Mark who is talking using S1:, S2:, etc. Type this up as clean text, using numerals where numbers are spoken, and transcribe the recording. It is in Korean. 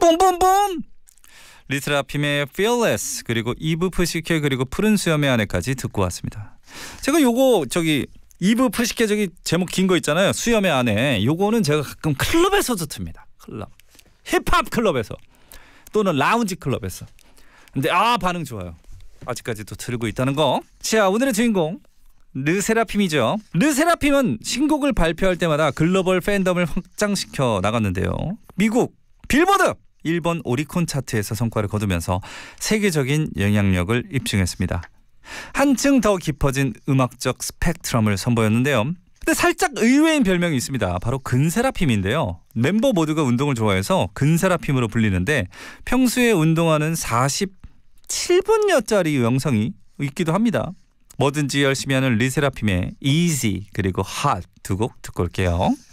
S1: 뿜뿜뿜. 르세라핌의 Fearless 그리고 이브 푸시케 그리고 푸른 수염의 아내까지 듣고 왔습니다. 제가 요거 이브 푸시케 제목 긴 거 있잖아요. 수염의 아내. 요거는 제가 가끔 클럽에서도 틉니다. 클럽. 힙합 클럽에서 또는 라운지 클럽에서. 근데 반응 좋아요. 아직까지도 들고 있다는 거. 자, 오늘의 주인공 르세라핌이죠. 르세라핌은 신곡을 발표할 때마다 글로벌 팬덤을 확장시켜 나갔는데요. 미국 빌보드, 일본 오리콘 차트에서 성과를 거두면서 세계적인 영향력을 입증했습니다. 한층 더 깊어진 음악적 스펙트럼을 선보였는데요. 근데 살짝 의외인 별명이 있습니다. 바로 근세라핌인데요. 멤버 모두가 운동을 좋아해서 근세라핌으로 불리는데 평소에 운동하는 47분여짜리 영상이 있기도 합니다. 뭐든지 열심히 하는 르세라핌의 Easy 그리고 Hot 두 곡 듣고 올게요.